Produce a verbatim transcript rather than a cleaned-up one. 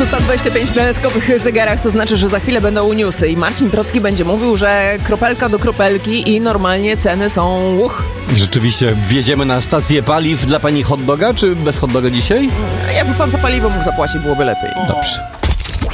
szósta dwadzieścia pięć na skowych zegarach, to znaczy, że za chwilę będą newsy i Marcin Procki będzie mówił, że kropelka do kropelki i normalnie ceny są uch. Rzeczywiście, wjedziemy na stację paliw dla pani hot doga, czy bez hot doga dzisiaj? Jakby pan za paliwo mógł zapłacić, byłoby lepiej. Dobrze.